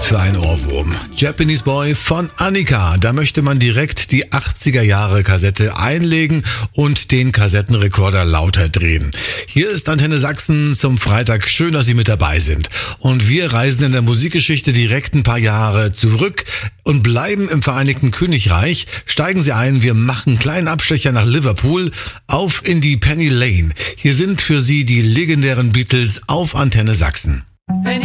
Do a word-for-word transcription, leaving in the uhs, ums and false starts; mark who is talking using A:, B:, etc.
A: für ein Ohrwurm. Japanese Boy von Annika. Da möchte man direkt die achtziger Jahre Kassette einlegen und den Kassettenrekorder lauter drehen. Hier ist Antenne Sachsen zum Freitag. Schön, dass Sie mit dabei sind. Und wir reisen in der Musikgeschichte direkt ein paar Jahre zurück und bleiben im Vereinigten Königreich. Steigen Sie ein, wir machen einen kleinen Abstecher nach Liverpool auf in die Penny Lane. Hier sind für Sie die legendären Beatles auf Antenne Sachsen.